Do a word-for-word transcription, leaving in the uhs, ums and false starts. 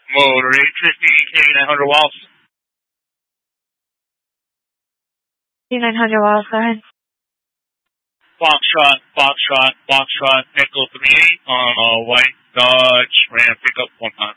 Motor eight fifty, K nine hundred Walls. K nine hundred Walls, go ahead. Foxtrot, Foxtrot, Foxtrot, Echo three eight on a white Dodge Ram pickup one time.